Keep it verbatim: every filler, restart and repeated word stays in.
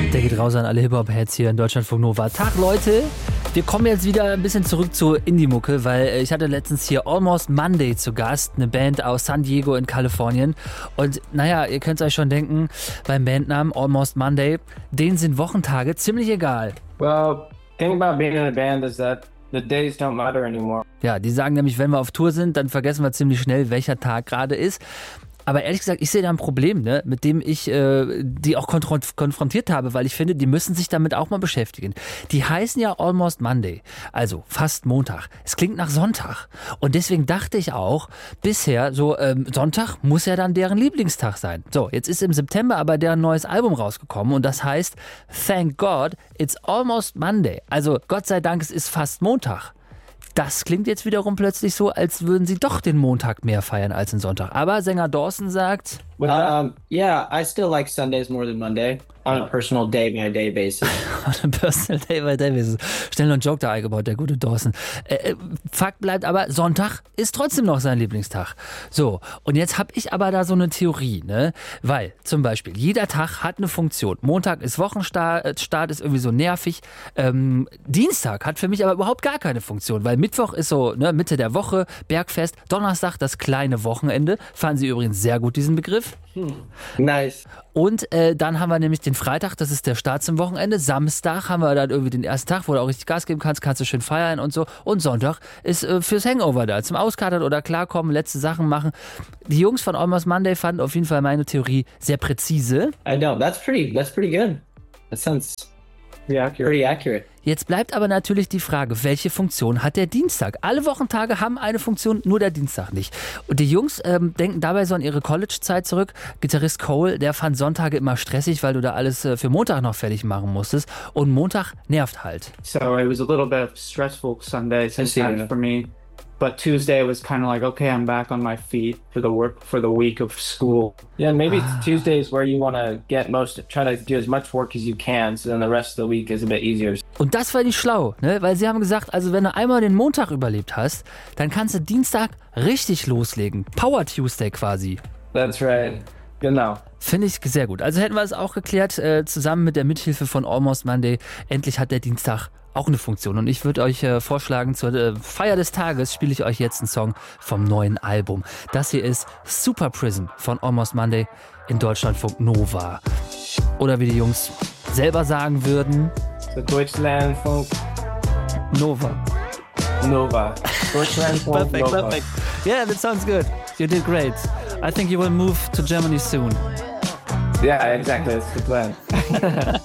Der geht raus an alle Hip-Hop-Heads hier in Deutschlandfunk Nova. Tag, Leute! Wir kommen jetzt wieder ein bisschen zurück zur Indie-Mucke, weil ich hatte letztens hier Almost Monday zu Gast, eine Band aus San Diego in Kalifornien. Und naja, ihr könnt es euch schon denken, beim Bandnamen Almost Monday, denen sind Wochentage ziemlich egal. Well, thing about being in a band is that the days don't matter anymore. Ja, die sagen nämlich, wenn wir auf Tour sind, dann vergessen wir ziemlich schnell, welcher Tag gerade ist. Aber ehrlich gesagt, ich sehe da ein Problem, ne, mit dem ich äh, die auch konfront- konfrontiert habe, weil ich finde, die müssen sich damit auch mal beschäftigen. Die heißen ja Almost Monday, also fast Montag. Es klingt nach Sonntag. Und deswegen dachte ich auch, bisher so ähm, Sonntag muss ja dann deren Lieblingstag sein. So, jetzt ist im September aber deren neues Album rausgekommen und das heißt Thank God, it's Almost Monday. Also Gott sei Dank, es ist fast Montag. Das klingt jetzt wiederum plötzlich so, als würden sie doch den Montag mehr feiern als den Sonntag. Aber Sänger Dawson sagt... Um, yeah, I still like Sundays more than Monday on a personal day-by-day basis. On a personal day-by-day basis. Schnell noch einen Joke da eingebaut, der gute Dawson. Äh, Fakt bleibt aber, Sonntag ist trotzdem noch sein Lieblingstag. So, und jetzt habe ich aber da so eine Theorie, ne? Weil zum Beispiel, jeder Tag hat eine Funktion. Montag ist Wochenstart, Start ist irgendwie so nervig. Ähm, Dienstag hat für mich aber überhaupt gar keine Funktion, weil Mittwoch ist so, ne, Mitte der Woche, Bergfest. Donnerstag das kleine Wochenende. Fanden Sie übrigens sehr gut diesen Begriff. Hm. Nice. Und äh, dann haben wir nämlich den Freitag, das ist der Start zum Wochenende. Samstag haben wir dann irgendwie den ersten Tag, wo du auch richtig Gas geben kannst, kannst du schön feiern und so. Und Sonntag ist äh, fürs Hangover da, zum Auskatern oder klarkommen, letzte Sachen machen. Die Jungs von Almost Monday fanden auf jeden Fall meine Theorie sehr präzise. I know, that's pretty, that's pretty good. That sounds pretty accurate. Pretty accurate. Jetzt bleibt aber natürlich die Frage, welche Funktion hat der Dienstag? Alle Wochentage haben eine Funktion, nur der Dienstag nicht. Und die Jungs ähm, denken dabei so an ihre College-Zeit zurück. Gitarrist Cole, der fand Sonntage immer stressig, weil du da alles äh, für Montag noch fertig machen musstest. Und Montag nervt halt. So it was a little bit stressful Sunday sometimes for me. But Tuesday was kind of like, okay, I'm back on my feet for the work, for the week of school. Yeah, maybe it's Tuesdays where you want to get most, try to do as much work as you can, so then the rest of the week is a bit easier. Und das war nicht schlau, ne? Weil sie haben gesagt, also wenn du einmal den Montag überlebt hast, dann kannst du Dienstag richtig loslegen. Power Tuesday quasi. That's right. Genau. Finde ich sehr gut. Also hätten wir es auch geklärt, äh, zusammen mit der Mithilfe von Almost Monday. Endlich hat der Dienstag auch eine Funktion. Und ich würde euch äh, vorschlagen, zur äh, Feier des Tages spiele ich euch jetzt einen Song vom neuen Album. Das hier ist Super Prison von Almost Monday in Deutschlandfunk Nova. Oder wie die Jungs selber sagen würden... So Deutschlandfunk Nova. Nova. Deutschlandfunk Perfect, Nova. perfect. Yeah, that sounds good. You did great. I think you will move to Germany soon. Yeah, exactly. That's the plan.